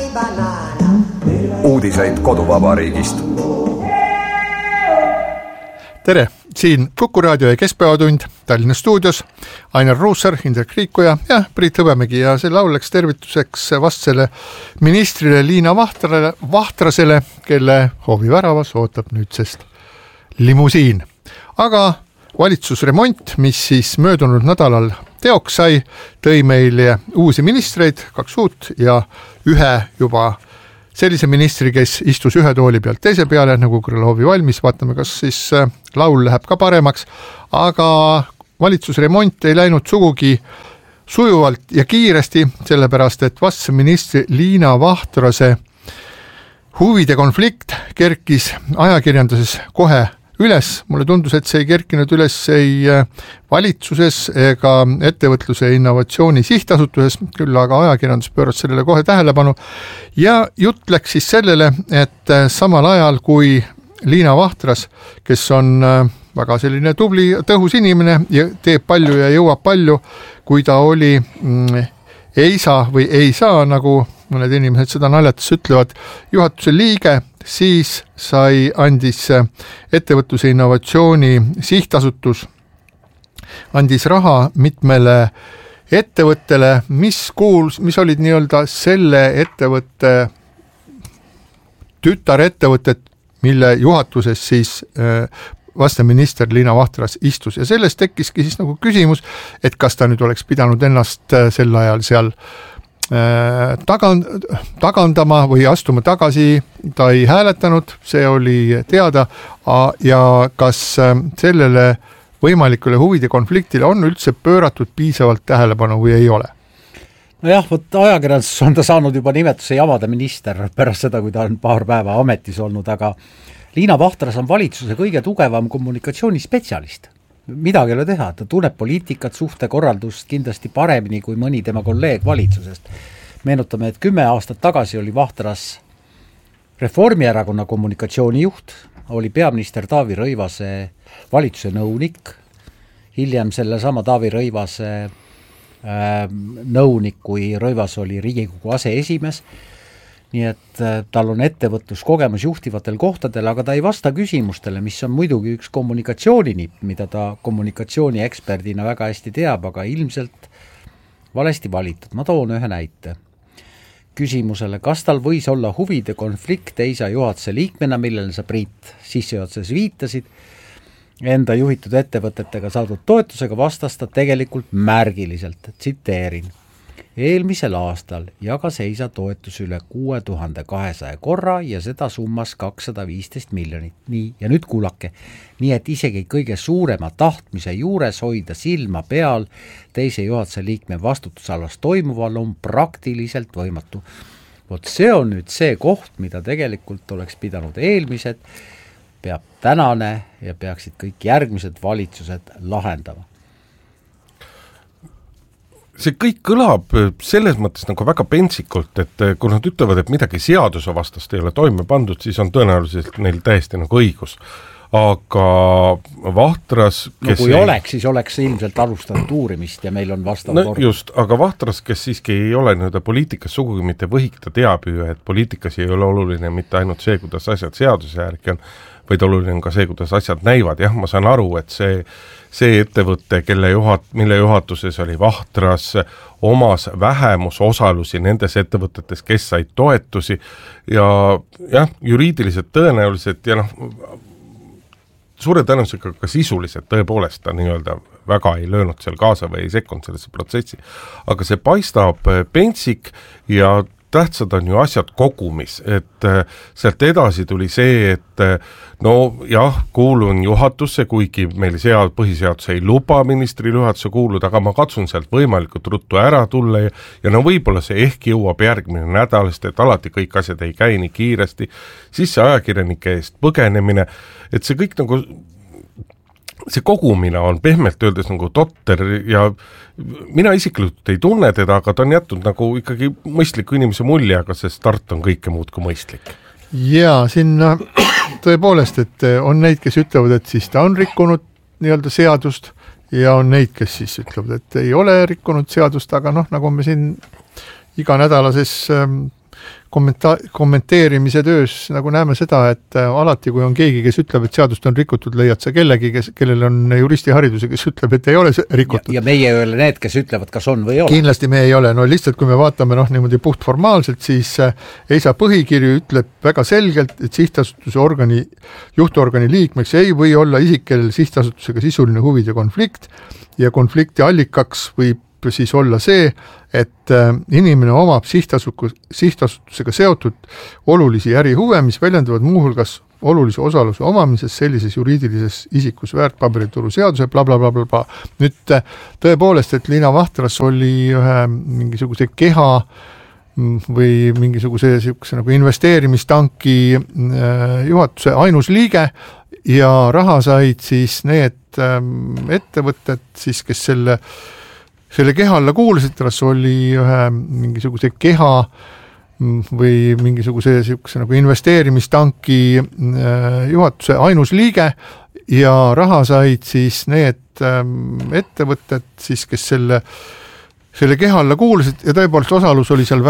Uudiseid koduvabariigist. Tere, siin Kuku raadio ja Keskpäevatund Tallinna stuudios. Ainar Ruussaar, Indrek Riikoja ja Priit Hõbemägi ja see laul läks tervituseks vastsele ministrile Liina Vahtrasele, kelle hoovi väravas ootab nüüdsest limusiin. Aga valitsusremont, mis siis möödunud nädalal teoks sai, tõi meile uusi ministreid, 2 uut ja ühe juba sellise ministri, kes istus ühe tooli pealt teise peale, nagu Krõlovi valmis. Vaatame, kas siis laul läheb ka paremaks. Aga valitsusremont ei läinud sugugi sujuvalt ja kiiresti, sellepärast, et vastse ministri Liina Vahtrase huvide konflikt kerkis ajakirjanduses kohe üles. Mulle tundus, et see ei kerkinud üles ei valitsuses ega ettevõtluse ja innovatsiooni sihtasutuses, küll aga ajakirjandus pööras sellele kohe tähelepanu. Ja jutt läks siis sellele, et samal ajal kui Liina Vahtras, kes on väga selline tubli, tõhus inimene ja teeb palju ja jõuab palju, kui ta oli ei saa või ei saa, nagu mõned inimesed seda naljates ütlevad, juhatuse liige, siis andis ettevõtluse innovatsiooni sihtasutus, andis raha mitmele ettevõttele, mis olid nii-öelda selle ettevõtte tütarettevõtted, mille juhatuses siis vasteminister Liina Vahtras istus. Ja sellest tekkiski siis nagu küsimus, et kas ta nüüd oleks pidanud ennast sel ajal seal tagandama või astuma tagasi. Ta ei hääletanud, see oli teada, ja kas sellele võimalikule huvide konfliktile on üldse pööratud piisavalt tähelepanu või ei ole? Nojah, ajakirjanduses on ta saanud juba nimetuse jamade minister pärast seda, kui ta on paar päeva ametis olnud, aga Liina Vahtras on valitsuse kõige tugevam kommunikatsioonispetsialist. Midagi ei ole teha, ta tunneb poliitikat, suhtekorraldust kindlasti paremini kui mõni tema kolleeg valitsusest. Meenutame, et 10 aastat tagasi oli Vahtras Reformierakonna kommunikatsioonijuht, oli peaminister Taavi Rõivase valitsuse nõunik, hiljem sellesama Taavi Rõivase nõunik, kui Rõivas oli Riigikogu aseesimees. Nii et tal on ettevõtluskogemus juhtivatel kohtadel, aga ta ei vasta küsimustele, mis on muidugi üks kommunikatsiooninipp, mida ta kommunikatsiooni eksperdina väga hästi teab, aga ilmselt valesti valitud. Ma toon ühe näite. Küsimusele, kas tal võis olla huvide konflikt EISA juhatuse liikmena, millele sa Priit sissejuhatuses viitasid, enda juhitud ettevõtetega saadud toetusega vastas ta tegelikult märgiliselt, tsiteerin. Eelmisel aastal jagas EISA toetus üle 6200 korra ja seda summas 215 miljonit. Nii, ja nüüd kuulake. Nii, et isegi kõige suurema tahtmise juures hoida silma peal teise juhatuse liikme vastutusalas toimuval on praktiliselt võimatu. Vot see on nüüd see koht, mida tegelikult oleks pidanud eelmised, peab tänane ja peaksid kõik järgmised valitsused lahendama. See kõik kõlab selles mõttes nagu väga pentsikult, et kui nad ütlevad, et midagi seaduse vastast ei ole toime pandud, siis on tõenäoliselt neil täiesti nagu õigus. Aga Vahtras, kes kui oleks, siis oleks ilmselt alustanud uurimist ja meil on vastav kord. Just, aga Vahtras, kes siiski ei ole poliitikas sugugi mitte võhik, ta teab ju, et poliitikas ei ole oluline mitte ainult see, kuidas asjad seaduse järgi on, vaid oluline on ka see, kuidas asjad näivad. Jah, ma saan aru, et see ettevõtte, mille juhatuses oli Vahtras, omas vähemusosalusi nendes ettevõtetes, kes said toetusi ja jah, juriidiliselt tõenäoliselt ja suure tõenäoliselt ka sisuliselt tõepoolest ta nii-öelda väga ei löönud seal kaasa või ei sekkunud sellesse protsessi. Aga see paistab pentsik ja tähtsad on ju asjad kogumis, et sealt edasi tuli see, et kuulun juhatusse, kuigi meil põhiseadus ei luba ministril juhatusse kuuluda, aga ma katsun sealt võimalikult ruttu ära tulla ja võib-olla see ehk jõuab järgmine nädalast, et alati kõik asjad ei käi nii kiiresti, siis see ajakirjanike eest põgenemine, et see kõik see kogumine on pehmelt öeldes totter ja mina isiklikult ei tunne teda, aga ta on jätnud ikkagi mõistliku inimese mulje, aga see start on kõike muud kui mõistlik. Jaa, siin tõepoolest, et on neid, kes ütlevad, et siis ta on rikkunud nii-öelda seadust ja on neid, kes siis ütlevad, et ei ole rikkunud seadust, aga nagu me siin iganädalases kommenteerimise töös nagu näeme seda, et alati kui on keegi, kes ütleb, et seadust on rikutud, leiad sa kellegi, kellel on juristihariduse, kes ütleb, et ei ole rikutud. Ja meie ei ole need, kes ütlevad, kas on või ei ole. Kindlasti me ei ole, no lihtsalt kui me vaatame niimoodi puhtformaalselt, siis EISA põhikirju ütleb väga selgelt, et sihtasutuse juhtorgani liikmeks ei või olla isik, kellel sihtasutusega sisuline huvide konflikt ja konflikti allikaks võib siis olla see, et inimene omab sihtasutusega seotud olulisi ärihuve, mis väljenduvad muuhulgas olulise osaluse omamises sellises juriidilises isikus väärtpaberituru seaduse blablabla. Nüüd tõepoolest, et Liina Vahtras oli ühe mingisuguse keha või mingisuguse nagu investeerimistanki juhatuse ainus liige ja raha said siis need ettevõtted, siis, kes selle keha alla kuulusid, kas oli ühe mingisuguse keha või mingisuguse nagu investeerimistanki juhatuse ainus liige ja raha said siis need ettevõtted, siis, kes selle keha alla kuulusid ja tõepoolest osalus oli seal väga